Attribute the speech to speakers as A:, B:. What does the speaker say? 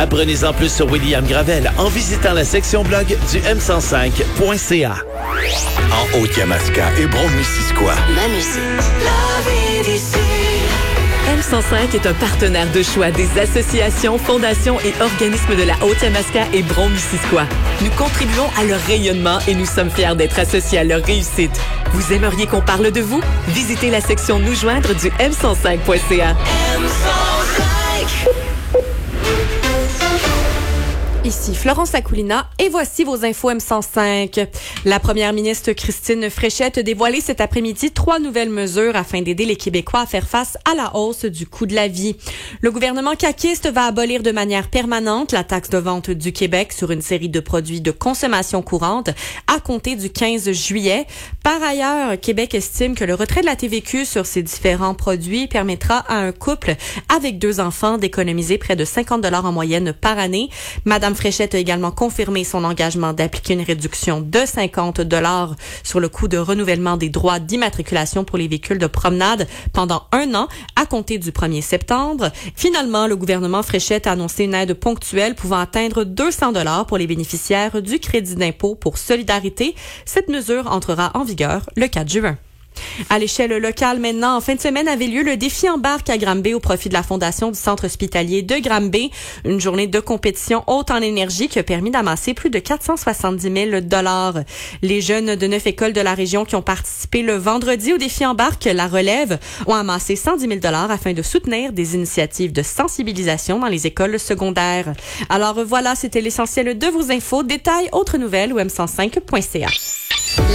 A: Apprenez-en plus sur William Gravel en visitant la section blog du m105.ca.
B: En Haute-Yamaska et Brome-Missisquoi.
C: Ma musique. La vie d'ici.
D: M105 est un partenaire de choix des associations, fondations et organismes de la Haute-Yamaska et Brome-Missisquoi. Nous contribuons à leur rayonnement et nous sommes fiers d'être associés à leur réussite. Vous aimeriez qu'on parle de vous? Visitez la section Nous joindre du m105.ca.
E: Ici Florence Akoulina et voici vos infos M105. La première ministre Christine Fréchette a dévoilé cet après-midi 3 nouvelles mesures afin d'aider les Québécois à faire face à la hausse du coût de la vie. Le gouvernement caquiste va abolir de manière permanente la taxe de vente du Québec sur une série de produits de consommation courante à compter du 15 juillet. Par ailleurs, Québec estime que le retrait de la TVQ sur ces différents produits permettra à un couple avec 2 enfants d'économiser près de 50 $ en moyenne par année. Madame Fréchette a également confirmé son engagement d'appliquer une réduction de 50 $ sur le coût de renouvellement des droits d'immatriculation pour les véhicules de promenade pendant 1 an à compter du 1er septembre. Finalement, le gouvernement Fréchette a annoncé une aide ponctuelle pouvant atteindre 200 $ pour les bénéficiaires du crédit d'impôt pour solidarité. Cette mesure entrera en vigueur le 4 juin. À l'échelle locale maintenant, en fin de semaine avait lieu le défi embarque à Granby au profit de la Fondation du Centre hospitalier de Granby. Une journée de compétition haute en énergie qui a permis d'amasser plus de 470 000 $. Les jeunes de 9 écoles de la région qui ont participé le vendredi au défi embarque La Relève ont amassé 110 000 $ afin de soutenir des initiatives de sensibilisation dans les écoles secondaires. Alors voilà, c'était l'essentiel de vos infos. Détails, autres nouvelles ou m105.ca.